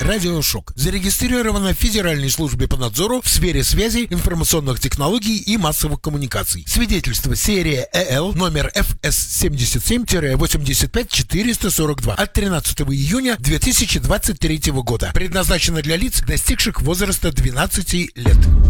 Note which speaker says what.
Speaker 1: «Радиошок». Зарегистрировано в Федеральной службе по надзору в сфере связи, информационных технологий и массовых коммуникаций. Свидетельство серия ЭЛ номер FS77-85442 от 13 июня 2023 года. Предназначено для лиц, достигших возраста 12 лет.